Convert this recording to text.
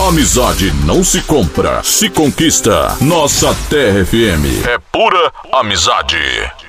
Amizade não se compra, se conquista. Nossa Terra FM é pura amizade.